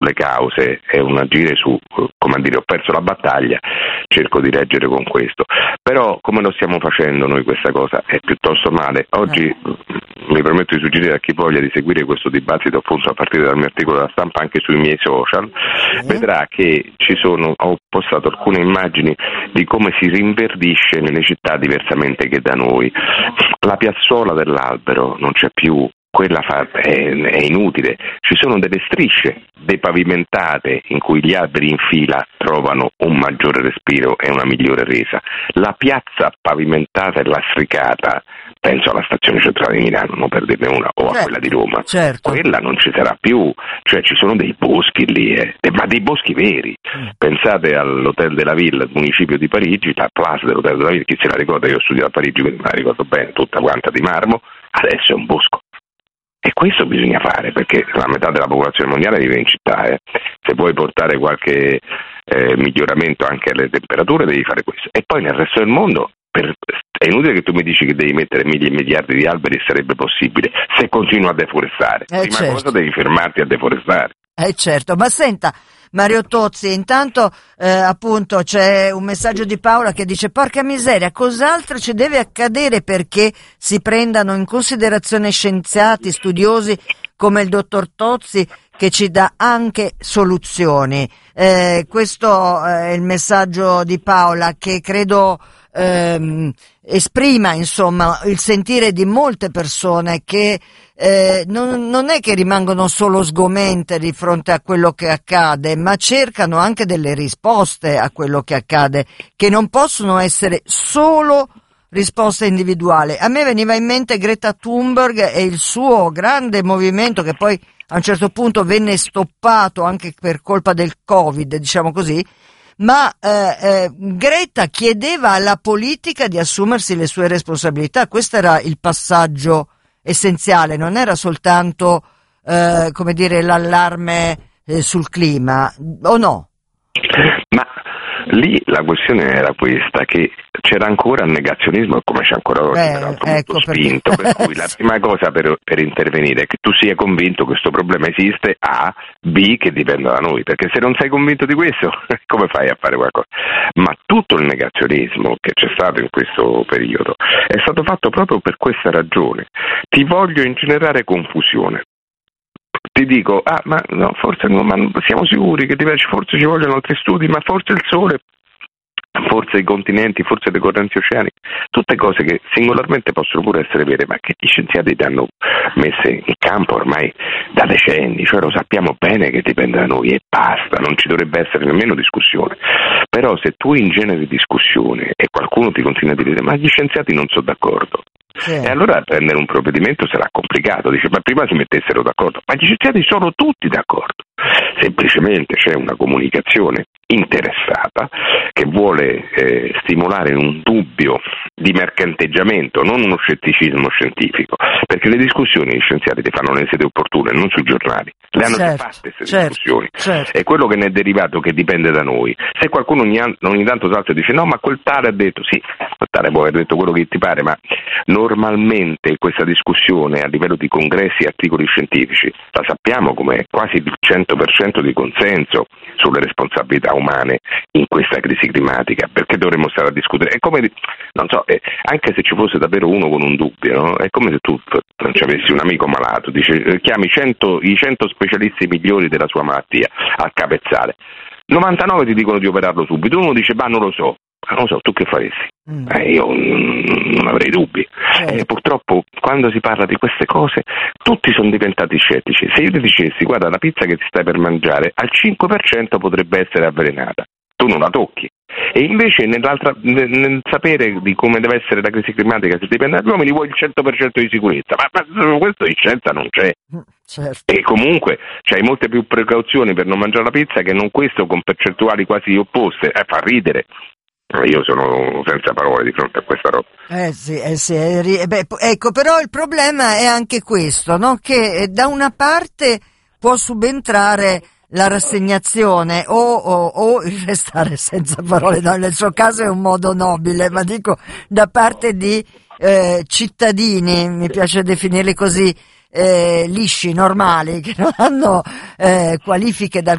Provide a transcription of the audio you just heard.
sulle cause è un agire su, come dire, ho perso la battaglia, cerco di reggere con questo. Però come lo stiamo facendo noi questa cosa è piuttosto male. Oggi mi permetto di suggerire a chi voglia di seguire questo dibattito, appunto a partire dal mio articolo della stampa, anche sui miei social, vedrà che ho postato alcune immagini di come si rinverdisce nelle città diversamente che da noi. La piazzola dell'albero non c'è più, quella è inutile, ci sono delle strisce depavimentate in cui gli alberi in fila trovano un maggiore respiro e una migliore resa. La piazza pavimentata e lastricata, penso alla stazione centrale di Milano, non per dirne una, o a quella di Roma, quella non ci sarà più, cioè ci sono dei boschi lì, ma dei boschi veri. Pensate all'Hotel de la Ville, il municipio di Parigi, la place dell'Hotel de la Ville, chi se la ricorda, io ho studiato a Parigi, quindi me la ricordo bene, tutta quanta di marmo, adesso è un bosco. E questo bisogna fare, perché la metà della popolazione mondiale vive in città. Se vuoi portare qualche miglioramento anche alle temperature, devi fare questo. E poi nel resto del mondo è inutile che tu mi dici che devi mettere miglia e miliardi di alberi, e sarebbe possibile se continua a deforestare. Prima cosa devi fermarti a deforestare. Certo, ma senta Mario Tozzi, intanto appunto c'è un messaggio di Paola che dice: porca miseria, cos'altro ci deve accadere perché si prendano in considerazione scienziati, studiosi come il dottor Tozzi, che ci dà anche soluzioni. Questo è il messaggio di Paola, che credo esprima insomma il sentire di molte persone che non è che rimangono solo sgomente di fronte a quello che accade, ma cercano anche delle risposte a quello che accade, che non possono essere solo risposte individuali. A me veniva in mente Greta Thunberg e il suo grande movimento, che poi a un certo punto venne stoppato anche per colpa del Covid, diciamo così, ma Greta chiedeva alla politica di assumersi le sue responsabilità. Questo era il passaggio essenziale, non era soltanto come dire l'allarme sul clima, o no? Ma lì la questione era questa, che c'era ancora il negazionismo, come c'è ancora oggi, peraltro molto spinto, per cui la prima cosa per intervenire è che tu sia convinto che questo problema esiste, A, B, che dipenda da noi, perché se non sei convinto di questo, come fai a fare qualcosa? Ma tutto il negazionismo che c'è stato in questo periodo è stato fatto proprio per questa ragione: ti voglio ingenerare confusione. Ti dico, ma no, forse no, ma siamo sicuri che forse ci vogliono altri studi, ma forse il Sole, forse i continenti, forse le correnti oceaniche, tutte cose che singolarmente possono pure essere vere, ma che gli scienziati ti hanno messe in campo ormai da decenni, cioè lo sappiamo bene che dipende da noi e basta, non ci dovrebbe essere nemmeno discussione. Però se tu ingeneri discussione e qualcuno ti continua a dire ma gli scienziati non sono d'accordo, e allora prendere un provvedimento sarà complicato. Dice, ma prima si mettessero d'accordo, ma gli scienziati sono tutti d'accordo, semplicemente c'è una comunicazione interessata che vuole stimolare un dubbio di mercanteggiamento, non uno scetticismo scientifico, perché le discussioni gli scienziati le fanno nelle sedi opportune, non sui giornali, le hanno già fatte queste discussioni, e quello che ne è derivato che dipende da noi. Se qualcuno ogni tanto salta e dice no, ma quel tale ha detto, sì, quel tale può aver detto quello che ti pare, ma normalmente questa discussione a livello di congressi e articoli scientifici la sappiamo come quasi il 100% di consenso sulle responsabilità umane in questa crisi climatica. Perché dovremmo stare a discutere? È come, non so, anche se ci fosse davvero uno con un dubbio, no? È come se tu non ci avessi un amico malato, chiami i 100 specialisti migliori della sua malattia al capezzale, 99 ti dicono di operarlo subito, uno dice ma non lo so, tu che faresti? Io non avrei dubbi. Purtroppo quando si parla di queste cose tutti sono diventati scettici. Se io ti dicessi guarda, la pizza che ti stai per mangiare al 5% potrebbe essere avvelenata, tu non la tocchi. E invece nel sapere di come deve essere la crisi climatica, se dipende dagli uomini, vuoi il 100% di sicurezza, ma questo in scienza non c'è. Certo. E comunque c'hai molte più precauzioni per non mangiare la pizza che non questo, con percentuali quasi opposte. Fa ridere. Io sono senza parole di fronte a questa roba. Ecco, però il problema è anche questo, no? Che da una parte può subentrare la rassegnazione o il restare senza parole, no, nel suo caso è un modo nobile, ma dico da parte di cittadini, mi piace definirli così, lisci, normali, che non hanno qualifiche dal